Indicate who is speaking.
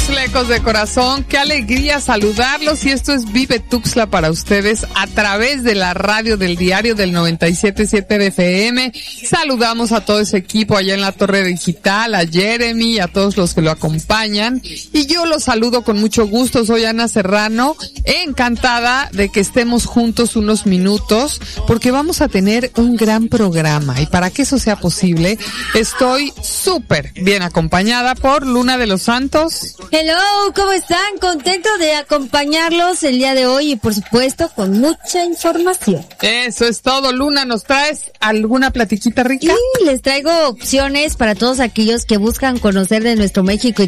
Speaker 1: Tuxlecos de corazón, qué alegría saludarlos, y esto es Vive Tuxtla para ustedes a través de la radio del diario del 97.7 de FM. Saludamos a todo ese equipo allá en la Torre Digital, a Jeremy, a todos los que lo acompañan, y yo los saludo con mucho gusto. Soy Ana Serrano, encantada de que estemos juntos unos minutos, porque vamos a tener un gran programa, y para que eso sea posible, estoy súper bien acompañada por Luna de los Santos.
Speaker 2: Hello, ¿cómo están? Contento de acompañarlos el día de hoy y por supuesto con mucha información.
Speaker 1: Eso es todo. Luna, ¿nos traes alguna platiquita rica?
Speaker 2: Y les traigo opciones para todos aquellos que buscan conocer de nuestro México y